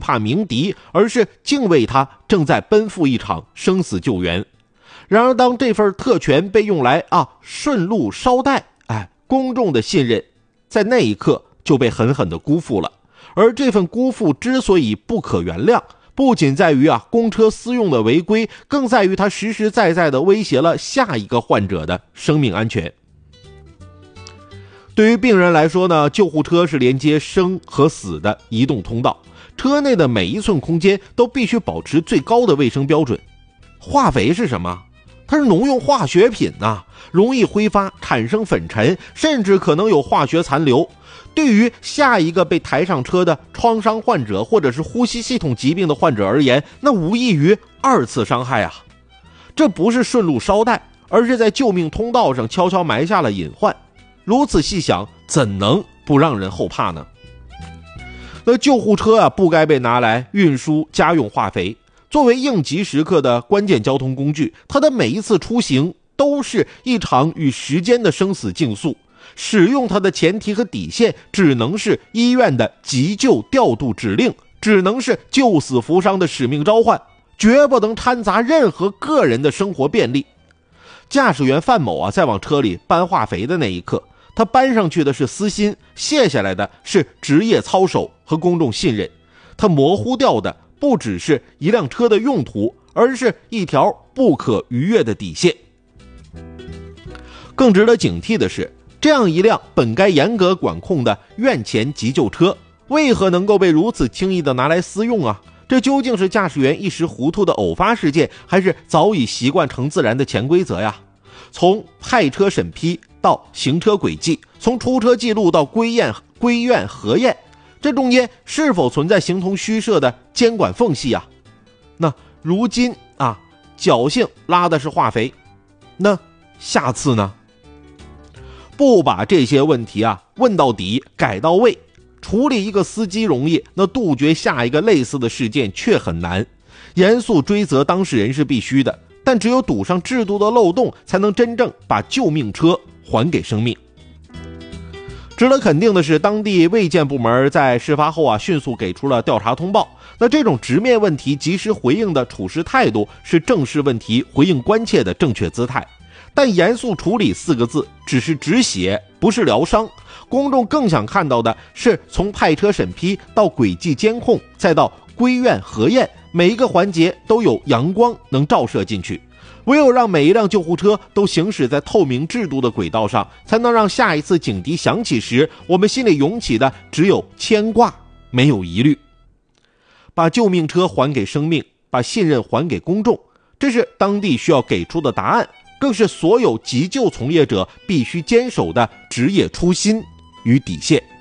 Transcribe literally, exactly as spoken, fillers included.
怕鸣笛，而是敬畏他正在奔赴一场生死救援。然而当这份特权被用来啊顺路捎带，哎，公众的信任在那一刻就被狠狠地辜负了。而这份辜负之所以不可原谅，不仅在于啊公车私用的违规，更在于它实实在在地威胁了下一个患者的生命安全。对于病人来说呢，救护车是连接生和死的移动通道，车内的每一寸空间都必须保持最高的卫生标准。化肥是什么？它是农用化学品啊，容易挥发，产生粉尘，甚至可能有化学残留。对于下一个被抬上车的创伤患者或者是呼吸系统疾病的患者而言，那无异于二次伤害啊！这不是顺路捎带，而是在救命通道上悄悄埋下了隐患。如此细想，怎能不让人后怕呢？那救护车啊，不该被拿来运输家用化肥。作为应急时刻的关键交通工具，它的每一次出行都是一场与时间的生死竞速。使用它的前提和底线只能是医院的急救调度指令，只能是救死扶伤的使命召唤，绝不能掺杂任何个人的生活便利。驾驶员范某啊，在往车里搬化肥的那一刻，他搬上去的是私心，卸下来的是职业操守和公众信任。他模糊掉的不只是一辆车的用途，而是一条不可逾越的底线。更值得警惕的是，这样一辆本该严格管控的院前急救车，为何能够被如此轻易地拿来私用啊？这究竟是驾驶员一时糊涂的偶发事件，还是早已习惯成自然的潜规则呀？从派车审批到行车轨迹，从出车记录到归验归院核验，这中间是否存在形同虚设的监管缝隙啊？那如今啊，侥幸拉的是化肥，那下次呢？不把这些问题啊问到底改到位，处理一个司机容易，那杜绝下一个类似的事件却很难。严肃追责当事人是必须的，但只有堵上制度的漏洞，才能真正把救命车还给生命。值得肯定的是，当地卫健部门在事发后啊迅速给出了调查通报。那这种直面问题及时回应的处事态度，是正视问题回应关切的正确姿态。但严肃处理四个字只是止血，不是疗伤。公众更想看到的是从派车审批到轨迹监控，再到归院核验，每一个环节都有阳光能照射进去。唯有让每一辆救护车都行驶在透明制度的轨道上，才能让下一次警笛响起时，我们心里涌起的只有牵挂，没有疑虑。把救命车还给生命，把信任还给公众，这是当地需要给出的答案，更是所有急救从业者必须坚守的职业初心与底线。